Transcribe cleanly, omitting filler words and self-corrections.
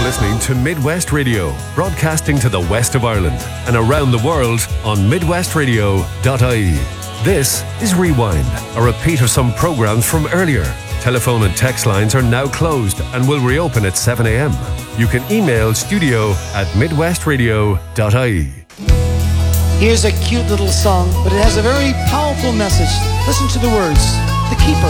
listening to Midwest Radio, broadcasting to the west of Ireland and around the world on midwestradio.ie. This is Rewind, a repeat of some programs from earlier. Telephone and text lines are now closed and will reopen at 7 a.m. You can email studio@midwestradio.ie. Here's a cute little song, but it has a very powerful message. Listen to the words. The Keeper.